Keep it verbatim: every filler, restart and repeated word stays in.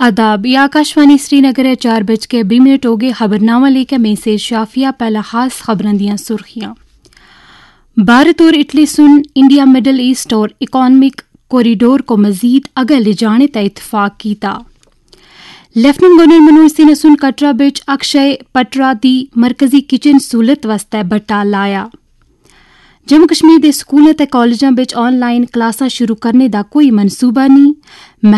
आदाब, ये आकाशवाणी श्रीनगर है। चार बज के बीस मिनट हो गए। खबरनामा लेकर मैं से शाफिया। पहला खास खबरां दियां सुर्खियां। भारत और इटली सुन इंडिया मिडल ईस्ट और इकोनॉमिक कॉरिडोर को मजीद अगर ले जाने का इतफाक किया। लेफ्टिनेंट गवर्नर मनोज सिंह ने सुन कटरा बिच अक्षय पटरा दी मरकजी किचन सहूलत वास्ते बट्टा लाया। जम्मू कश्मीर के स्कूलों ते कॉलेजों बिच ऑनलाइन क्लासां शुरू करने का कोई मनसूबा नहीं।